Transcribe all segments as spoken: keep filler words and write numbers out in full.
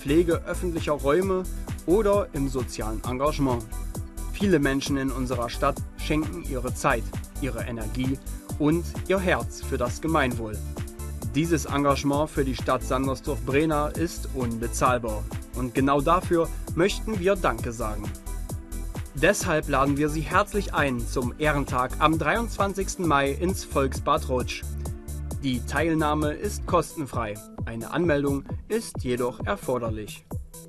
Pflege öffentlicher Räume oder im sozialen Engagement. Viele Menschen in unserer Stadt schenken ihre Zeit, ihre Energie und ihr Herz für das Gemeinwohl. Dieses Engagement für die Stadt Sandersdorf-Brena ist unbezahlbar und genau dafür möchten wir Danke sagen. Deshalb laden wir Sie herzlich ein zum Ehrentag am dreiundzwanzigsten Mai ins Volksbad Rutsch. Die Teilnahme ist kostenfrei, eine Anmeldung ist jedoch erforderlich.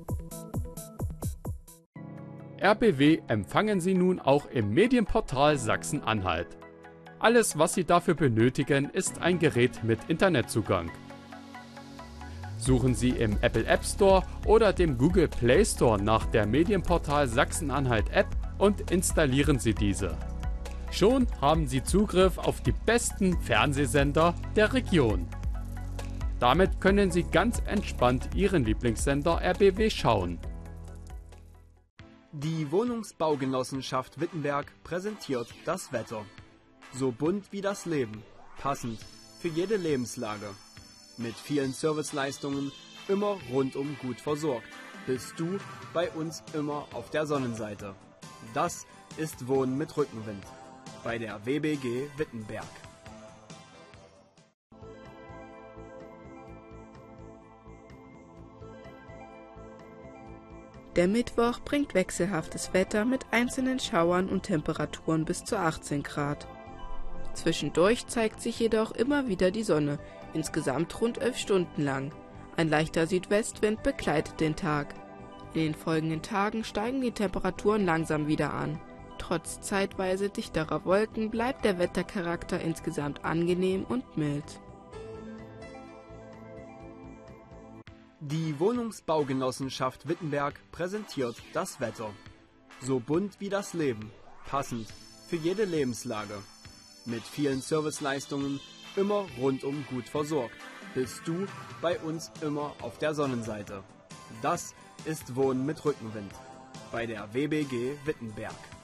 R B W empfangen Sie nun auch im Medienportal Sachsen-Anhalt. Alles, was Sie dafür benötigen, ist ein Gerät mit Internetzugang. Suchen Sie im Apple App Store oder dem Google Play Store nach der Medienportal Sachsen-Anhalt App und installieren Sie diese. Schon haben Sie Zugriff auf die besten Fernsehsender der Region. Damit können Sie ganz entspannt Ihren Lieblingssender R B W schauen. Die Wohnungsbaugenossenschaft Wittenberg präsentiert das Wetter. So bunt wie das Leben, passend für jede Lebenslage. Mit vielen Serviceleistungen, immer rundum gut versorgt, bist du bei uns immer auf der Sonnenseite. Das ist Wohnen mit Rückenwind bei der W B G Wittenberg. Der Mittwoch bringt wechselhaftes Wetter mit einzelnen Schauern und Temperaturen bis zu achtzehn Grad. Zwischendurch zeigt sich jedoch immer wieder die Sonne, insgesamt rund elf Stunden lang. Ein leichter Südwestwind begleitet den Tag. In den folgenden Tagen steigen die Temperaturen langsam wieder an. Trotz zeitweise dichterer Wolken bleibt der Wettercharakter insgesamt angenehm und mild. Die Wohnungsbaugenossenschaft Wittenberg präsentiert das Wetter. So bunt wie das Leben, passend für jede Lebenslage. Mit vielen Serviceleistungen, immer rundum gut versorgt, bist du bei uns immer auf der Sonnenseite. Das ist Wohnen mit Rückenwind bei der W B G Wittenberg.